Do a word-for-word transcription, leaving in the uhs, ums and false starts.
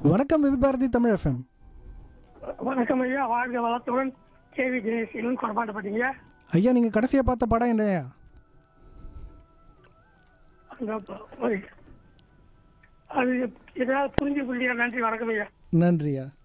வணக்கம் விவி பாரதி தமிழ் எஃப்எம். வணக்கம் ஐயா, வாழ்க வளத்துடன். கேவி தினேஷ் கொடமாட்டப்பட்டீங்க ஐயா. நீங்கள் கடைசியாக பார்த்த படம் என்னையா? அது ஏதாவது புரிஞ்சு புள்ளியா? நன்றி, வணக்கம் ஐயா. நன்றியா.